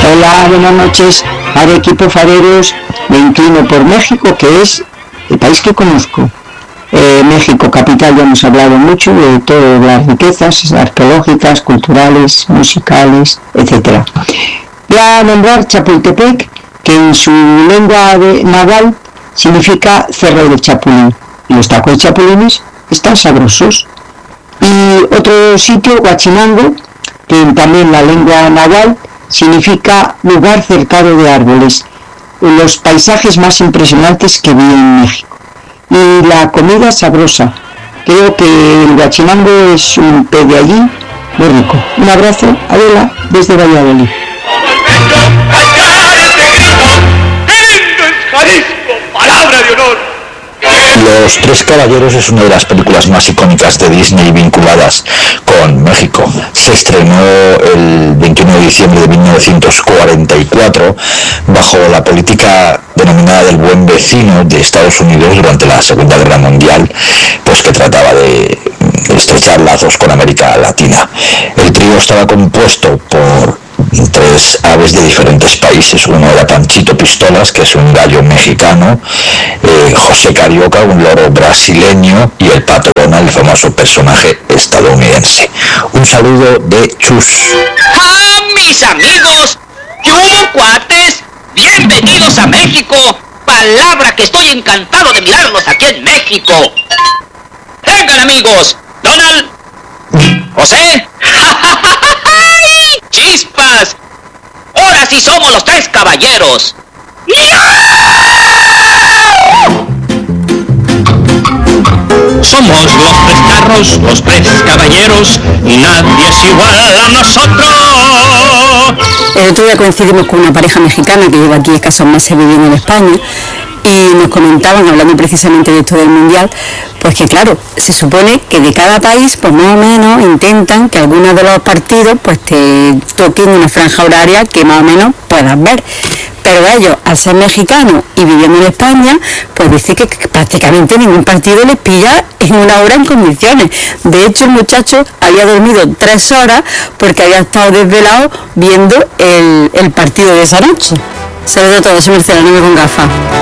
Hola, buenas noches. Al equipo fareros me inclino por México, que es el país que conozco. México capital, ya hemos hablado mucho de todas las riquezas arqueológicas, culturales, musicales, etc. Voy a nombrar Chapultepec, que en su lengua nahuatl significa cerro de chapulín. Y los tacos de chapulines están sabrosos. Y otro sitio, Huachinango, que también la lengua nahuatl significa lugar cercado de árboles. Los paisajes más impresionantes que vi en México. Y la comida sabrosa. Creo que el Huachinango es un pez de allí muy rico. Un abrazo, Adela, desde Valladolid. ¡Palabra de honor! Los Tres Caballeros es una de las películas más icónicas de Disney vinculadas con México. Se estrenó el 21 de diciembre de 1944 bajo la política denominada del buen vecino de Estados Unidos durante la Segunda Guerra Mundial, pues que trataba de estrechar lazos con América Latina. El trío estaba compuesto por tres aves de diferentes países. Uno era Panchito Pistolas, que es un gallo mexicano, José Carioca, un loro brasileño, y el Pato Donald, el famoso personaje estadounidense. Un saludo de Chus. ¡Ah, mis amigos! ¡Yumo, cuates! ¡Bienvenidos a México! ¡Palabra que estoy encantado de mirarlos aquí en México! ¡Vengan, amigos! ¡Donald! ¡José! ¡Chispas! ¡Ahora sí somos los Tres Caballeros! Somos los tres carros, los tres caballeros, y nadie es igual a nosotros. El otro día coincidimos con una pareja mexicana que lleva aquí escasos meses viviendo en España y nos comentaban, hablando precisamente de esto del Mundial, pues que claro, se supone que de cada país, pues más o menos intentan que algunos de los partidos pues te toquen una franja horaria que más o menos puedas ver. Pero ellos, al ser mexicanos y viviendo en España, pues dice que prácticamente ningún partido les pilla en una hora en condiciones. De hecho, el muchacho había dormido 3 horas porque había estado desvelado viendo el partido de esa noche. Saludos a todos, soy Marcela, no me con gafas.